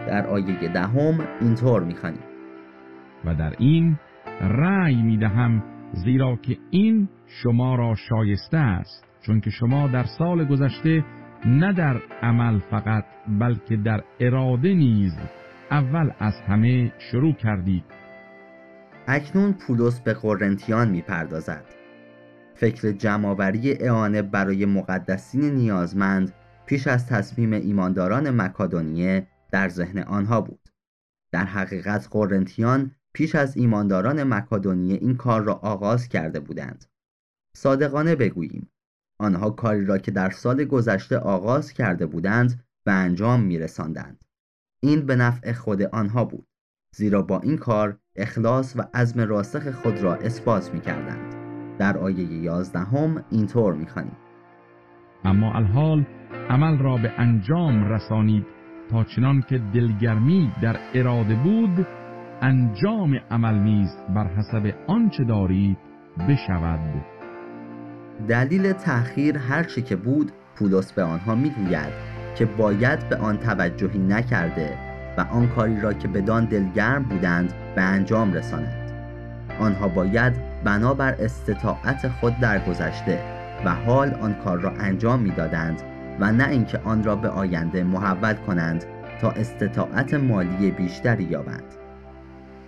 در آیه 10 اینطور می‌خوانیم: و در این رأی می‌دهم زیرا که این شما را شایسته است، چون که شما در سال گذشته نه در عمل فقط بلکه در اراده نیز اول از همه شروع کردید. اکنون پولس به قرنتیان می‌پردازد. فکر جمع‌آوری اعانه برای مقدسین نیازمند پیش از تصمیم ایمانداران مکدونیه در ذهن آنها بود. در حقیقت قرنتیان پیش از ایمانداران مکدونیه این کار را آغاز کرده بودند. صادقانه بگوییم، آنها کاری را که در سال گذشته آغاز کرده بودند به انجام می‌رساندند. این به نفع خود آنها بود، زیرا با این کار اخلاص و عزم راسخ خود را اثبات می‌کردند. در آیه 11 اینطور می‌خوانیم: اما الحال عمل را به انجام رسانید تا چنان که دلگرمی در اراده بود، انجام عمل نیز بر حسب آنچه دارید بشود. دلیل تأخیر هر چه که بود، پولس به آنها میگوید که باید به آن توجهی نکرده و آن کاری را که بدان دلگرم بودند به انجام رسانند. آنها باید بنابر استطاعت خود در گذشته و حال آن کار را انجام میدادند و نه اینکه آن را به آینده محول کنند تا استطاعت مالی بیشتری یابند.